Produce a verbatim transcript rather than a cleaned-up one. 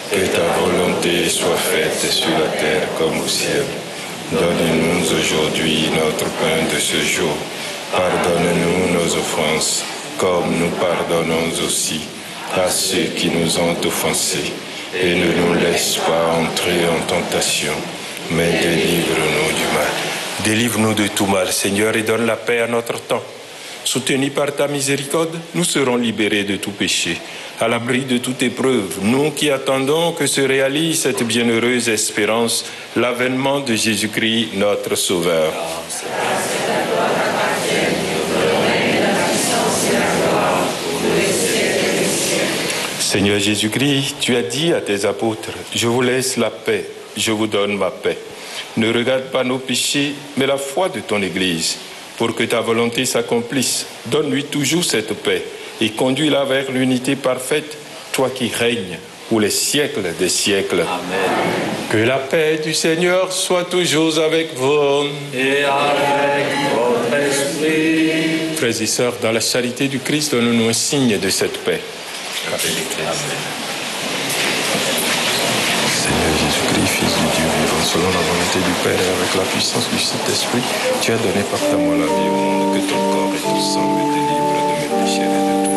Que ta volonté soit faite sur la terre comme au ciel. Donne-nous aujourd'hui notre pain de ce jour. Pardonne-nous nos offenses, comme nous pardonnons aussi à ceux qui nous ont offensés. Et ne nous laisse pas entrer en tentation, mais délivre-nous du mal. Délivre-nous de tout mal, Seigneur, et donne la paix à notre temps. Soutenus par ta miséricorde, nous serons libérés de tout péché, à l'abri de toute épreuve, nous qui attendons que se réalise cette bienheureuse espérance, l'avènement de Jésus-Christ, notre Sauveur. Seigneur Jésus-Christ, tu as dit à tes apôtres, je vous laisse la paix, je vous donne ma paix. Ne regarde pas nos péchés, mais la foi de ton Église. Pour que ta volonté s'accomplisse, donne-lui toujours cette paix et conduis-la vers l'unité parfaite, toi qui règnes pour les siècles des siècles. Amen. Que la paix du Seigneur soit toujours avec vous. Et avec votre esprit. Frères et sœurs, dans la charité du Christ, donnons-nous un signe de cette paix. Amen. Seigneur Jésus-Christ, Fils du Dieu vivant, selon la volonté du Père et avec la puissance du Saint-Esprit, tu as donné par ta mort la vie au monde, que ton corps et ton sang me délivrent de mes péchés et de tout